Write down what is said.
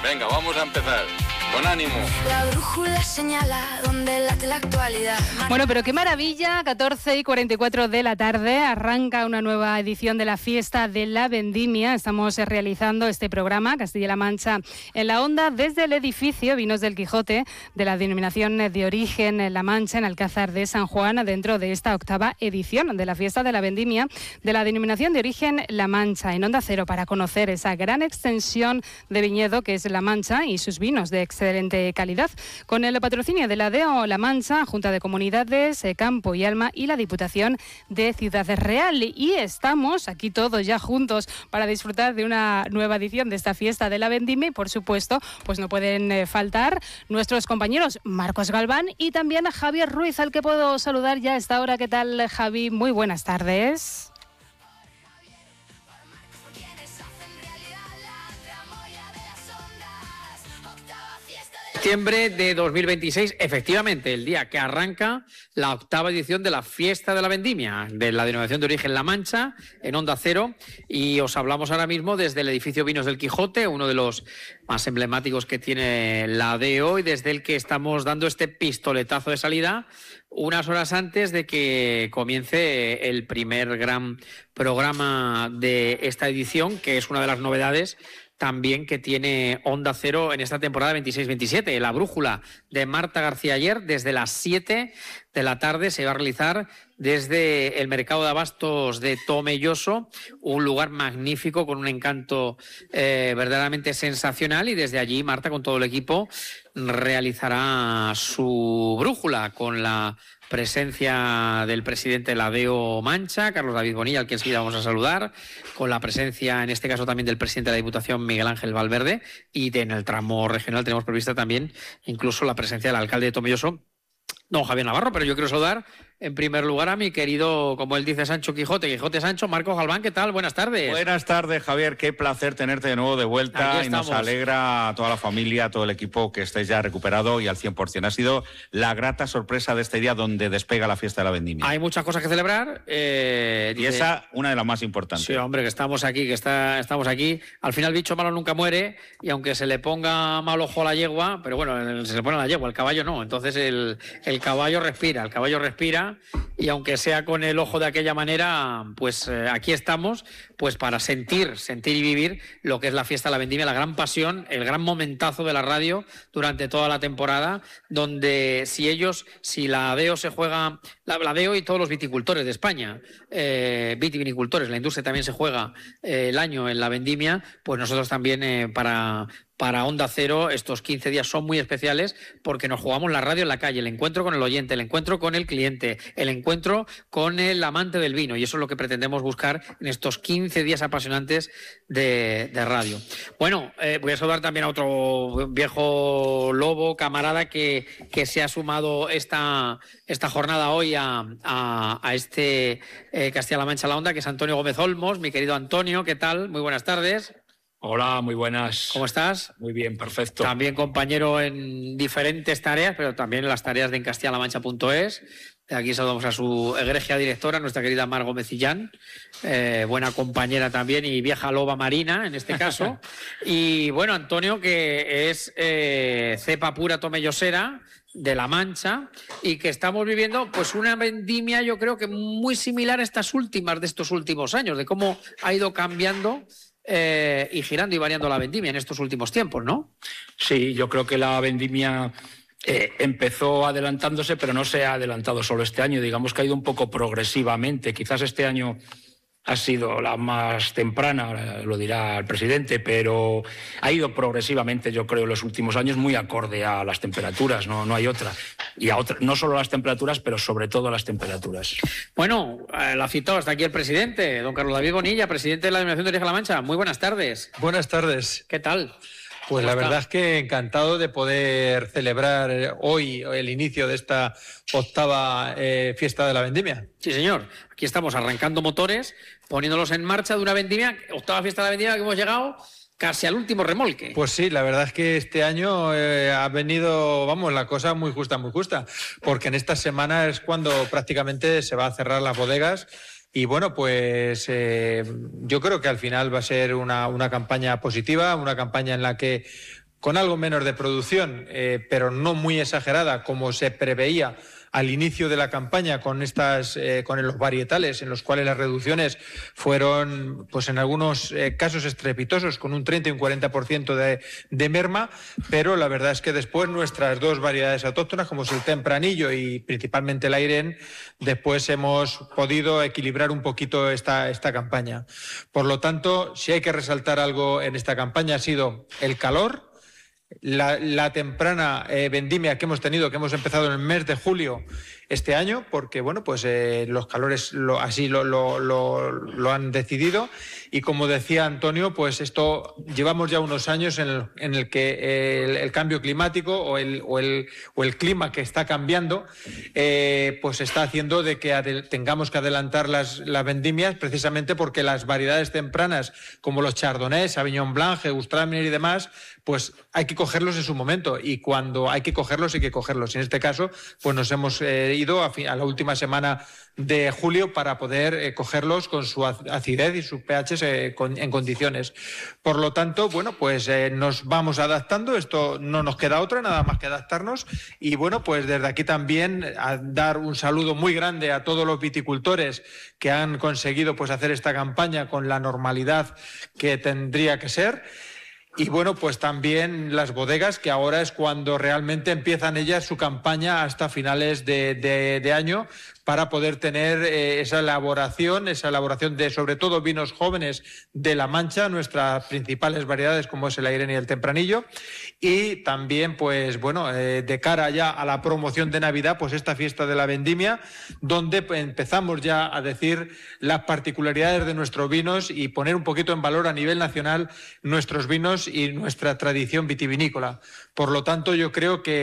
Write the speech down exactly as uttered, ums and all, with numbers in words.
Venga, vamos a empezar. Con ánimo. La brújula señala donde late la actualidad. Bueno, pero qué maravilla, catorce y cuarenta y cuatro de la tarde, arranca una nueva edición de la Fiesta de la Vendimia. Estamos realizando este programa, Castilla-La Mancha en la Onda, desde el edificio Vinos del Quijote, de la denominación de origen La Mancha, en Alcázar de San Juan, dentro de esta octava edición de la Fiesta de la Vendimia, de la denominación de origen La Mancha, en Onda Cero, para conocer esa gran extensión de viñedo que es La Mancha y sus vinos de excelente calidad, con el patrocinio de la D E O La Mancha, Junta de Comunidades, Campo y Alma y la Diputación de Ciudad Real. Y estamos aquí todos ya juntos para disfrutar de una nueva edición de esta Fiesta de la Vendimia y, por supuesto, pues no pueden eh, faltar nuestros compañeros Marcos Galván y también a Javier Ruiz, al que puedo saludar ya a esta hora. ¿Qué tal, Javi? Muy buenas tardes. Septiembre de dos mil veintiséis, efectivamente, el día que arranca la octava edición de la Fiesta de la Vendimia, de la denominación de origen La Mancha, en Onda Cero, y os hablamos ahora mismo desde el edificio Vinos del Quijote, uno de los más emblemáticos que tiene la D E O, y desde el que estamos dando este pistoletazo de salida unas horas antes de que comience el primer gran programa de esta edición, que es una de las novedades también que tiene Onda Cero en esta temporada veintiséis veintisiete. La brújula de Marta García Ayer, desde las siete de la tarde, se va a realizar desde el mercado de abastos de Tomelloso, un lugar magnífico con un encanto eh, verdaderamente sensacional, y desde allí Marta, con todo el equipo, realizará su brújula con la presencia del presidente de la D E O Mancha, Carlos David Bonilla, al que enseguida vamos a saludar, con la presencia, en este caso también, del presidente de la Diputación, Miguel Ángel Valverde, y de, en el tramo regional tenemos prevista también incluso la presencia del alcalde de Tomelloso, don Javier Navarro. Pero yo quiero saludar en primer lugar a mi querido, como él dice, Sancho Quijote, Quijote Sancho, Marcos Galván. ¿Qué tal? Buenas tardes. Buenas tardes, Javier. Qué placer tenerte de nuevo de vuelta, y nos alegra a toda la familia, a todo el equipo, que estéis ya recuperado y al cien por cien. Ha sido la grata sorpresa de este día donde despega la Fiesta de la Vendimia. Hay muchas cosas que celebrar. Eh, y esa, una de las más importantes. Sí, hombre, que estamos aquí, que está, estamos aquí. Al final, bicho malo nunca muere, y aunque se le ponga mal ojo a la yegua, pero bueno, se le pone a la yegua, el caballo no. Entonces el, el caballo respira, el caballo respira, y aunque sea con el ojo de aquella manera, pues eh, aquí estamos, pues para sentir, sentir y vivir lo que es la Fiesta de la Vendimia, la gran pasión, el gran momentazo de la radio durante toda la temporada, donde si ellos, si la D E O se juega, la, la D E O y todos los viticultores de España, eh, vitivinicultores, la industria también se juega eh, el año en la Vendimia, pues nosotros también eh, para... Para Onda Cero estos quince días son muy especiales, porque nos jugamos la radio en la calle, el encuentro con el oyente, el encuentro con el cliente, el encuentro con el amante del vino, y eso es lo que pretendemos buscar en estos quince días apasionantes de, de radio. Bueno, eh, voy a saludar también a otro viejo lobo, camarada, que, que se ha sumado esta, esta jornada hoy a, a, a este eh, Castilla-La Mancha La Onda, que es Antonio Gómez Olmos. Mi querido Antonio, ¿qué tal? Muy buenas tardes. Hola, muy buenas. ¿Cómo estás? Muy bien, perfecto. También compañero en diferentes tareas, pero también en las tareas de en castilla la mancha punto es. Aquí saludamos a su egregia directora, nuestra querida Mar Gómez Illán, eh, buena compañera también y vieja loba marina en este caso. Y bueno, Antonio, que es eh, cepa pura tomellosera de La Mancha, y que estamos viviendo pues una vendimia, yo creo que muy similar a estas últimas de estos últimos años, de cómo ha ido cambiando Eh, y girando y variando la vendimia en estos últimos tiempos, ¿no? Sí, yo creo que la vendimia eh, empezó adelantándose, pero no se ha adelantado solo este año. Digamos que ha ido un poco progresivamente. Quizás este año ha sido la más temprana, lo dirá el presidente, pero ha ido progresivamente, yo creo, en los últimos años, muy acorde a las temperaturas, no, no hay otra. Y a otra, no solo a las temperaturas, pero sobre todo a las temperaturas. Bueno, eh, la citó hasta aquí el presidente, don Carlos David Bonilla, presidente de la Denominación de Origen La Mancha. Muy buenas tardes. Buenas tardes. ¿Qué tal? Pues la verdad es que encantado de poder celebrar hoy el inicio de esta octava eh, Fiesta de la Vendimia. Sí, señor. Aquí estamos arrancando motores, poniéndolos en marcha de una vendimia, octava Fiesta de la Vendimia, que hemos llegado casi al último remolque. Pues sí, la verdad es que este año eh, ha venido, vamos, la cosa muy justa, muy justa, porque en esta semana es cuando prácticamente se va a cerrar las bodegas. Y bueno, pues eh, yo creo que al final va a ser una, una campaña positiva, una campaña en la que con algo menos de producción, eh, pero no muy exagerada como se preveía al inicio de la campaña con estas eh, con los varietales, en los cuales las reducciones fueron, pues en algunos eh, casos estrepitosos, con un treinta y un cuarenta por ciento de, de merma, pero la verdad es que después nuestras dos variedades autóctonas, como es el Tempranillo y principalmente el Airén, después hemos podido equilibrar un poquito esta, esta campaña. Por lo tanto, si hay que resaltar algo en esta campaña ha sido el calor, La, la temprana eh, vendimia que hemos tenido, que hemos empezado en el mes de julio este año, porque bueno, pues eh, los calores lo, así lo, lo, lo, lo han decidido, y como decía Antonio, pues esto llevamos ya unos años en el, en el que el, el cambio climático o el, o, el, o el clima que está cambiando, eh, pues está haciendo de que adel, tengamos que adelantar las, las vendimias, precisamente porque las variedades tempranas como los Chardonnay, Sauvignon Blanc, Gewürztraminer y demás, pues hay que cogerlos en su momento, y cuando hay que cogerlos hay que cogerlos. Y en este caso, pues nos hemos eh, ido a, a la última semana de julio para poder eh, cogerlos con su acidez y sus pHs eh, con, en condiciones. Por lo tanto, bueno, pues eh, nos vamos adaptando, esto no nos queda otra, nada más que adaptarnos, y bueno, pues desde aquí también a dar un saludo muy grande a todos los viticultores que han conseguido pues hacer esta campaña con la normalidad que tendría que ser. Y bueno, pues también las bodegas, que ahora es cuando realmente empiezan ellas su campaña hasta finales de, de, de año, para poder tener eh, esa elaboración, esa elaboración de sobre todo vinos jóvenes de La Mancha, nuestras principales variedades como es el Airén y el Tempranillo, y también pues bueno, eh, de cara ya a la promoción de Navidad, pues esta fiesta de la vendimia, donde empezamos ya a decir las particularidades de nuestros vinos y poner un poquito en valor a nivel nacional nuestros vinos y nuestra tradición vitivinícola. Por lo tanto, yo creo que